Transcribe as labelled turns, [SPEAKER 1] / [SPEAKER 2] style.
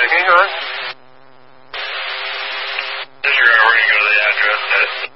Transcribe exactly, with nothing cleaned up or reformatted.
[SPEAKER 1] hang on.
[SPEAKER 2] Disregard, we're going to go to the address.